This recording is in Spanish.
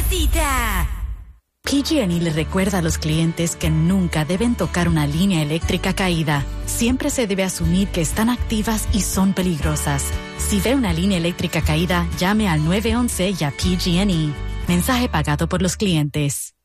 necesita. PG&E le recuerda a los clientes que nunca deben tocar una línea eléctrica caída. Siempre se debe asumir que están activas y son peligrosas. Si ve una línea eléctrica caída, llame al 911 y a PG&E. Mensaje pagado por los clientes.